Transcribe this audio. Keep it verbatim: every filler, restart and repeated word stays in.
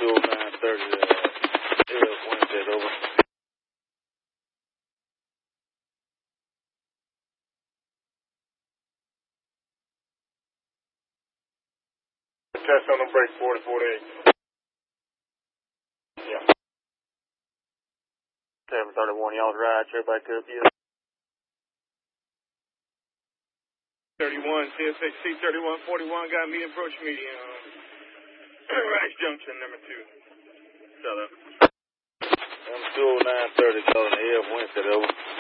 two oh nine thirty, uh, Wednesday, over. Test on the break, forty forty-eight. Yeah. seven thirty-one, y'all's right, chair back up, yeah. thirty-one, C S X C thirty-one forty-one, got me approach median. Rice Junction, number two. Shut up. M two oh nine thirty, calling the F Wednesday, over.